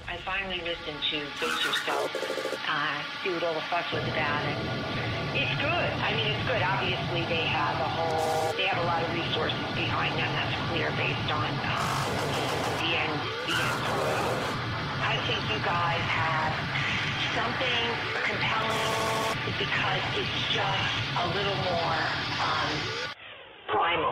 I finally listened to Fix Yourself, see what all the fuss was about, and it's good. I mean, it's good. Obviously, they have a lot of resources behind them. That's clear based on the end product. I think you guys have something compelling because it's just a little more